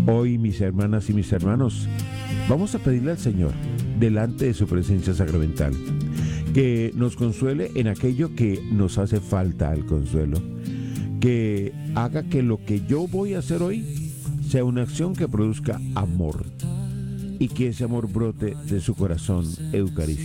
Hoy, mis hermanas y mis hermanos, vamos a pedirle al Señor, delante de su presencia sacramental, que nos consuele en aquello que nos hace falta al consuelo, que haga que lo que yo voy a hacer hoy sea una acción que produzca amor y que ese amor brote de su corazón eucarístico.